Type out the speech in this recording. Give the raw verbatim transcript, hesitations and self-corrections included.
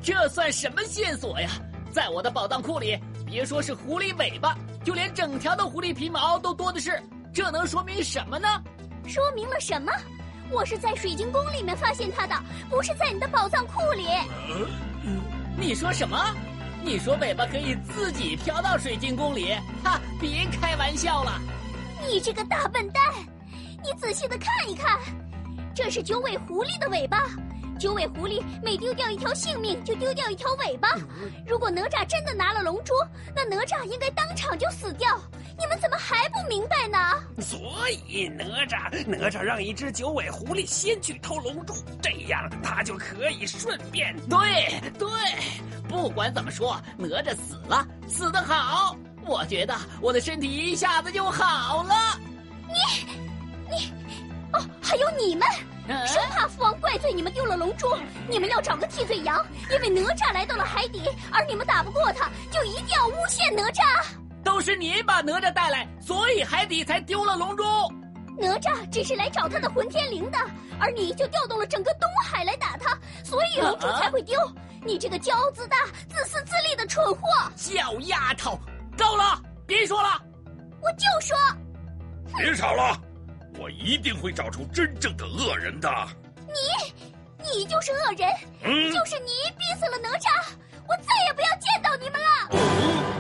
这算什么线索呀？在我的宝藏库里，别说是狐狸尾巴，就连整条的狐狸皮毛都多的是。这能说明什么呢？ 说明了什么？我是在水晶宫里面发现它的，不是在你的宝藏库里。 你说什么？你说尾巴可以自己飘到水晶宫里？哈，别开玩笑了！ 你这个大笨蛋！你仔细的看一看，这是九尾狐狸的尾巴。九尾狐狸每丢掉一条性命，就丢掉一条尾巴。如果哪吒真的拿了龙珠，那哪吒应该当场就死掉。你们怎么还不明白呢？ 所以哪吒哪吒让一只九尾狐狸先去偷龙珠，这样他就可以顺便…… 对对，不管怎么说，哪吒死了，死得好。我觉得我的身体一下子就好了。 你你哦，还有你们！生怕父王怪罪你们丢了龙珠，你们要找个替罪羊，因为哪吒来到了海底，而你们打不过他，就一定要诬陷哪吒。 都是你把哪吒带来，所以海底才丢了龙珠。 哪吒只是来找他的混天绫的，而你就调动了整个东海来打他，所以龙珠才会丢。啊、你这个骄傲自大、自私自利的蠢货！ 小丫头，够了，别说了。 我就说， 别吵了。我一定会找出真正的恶人的。 你，你就是恶人， 嗯、 就是你逼死了哪吒，我再也不要见到你们了。 嗯